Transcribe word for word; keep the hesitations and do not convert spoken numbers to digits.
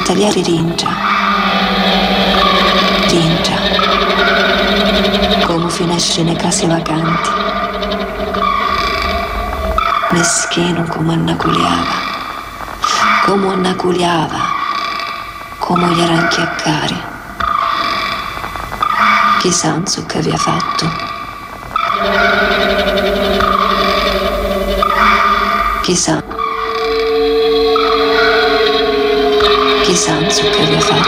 tagliare rincia, rincia, come finesce nei case vacanti, meschino come annaculiava, come annaculiava, come gli aranchiaccari. Chissà non so che vi ha fatto. Chissà. Chissà non so che vi ha fatto.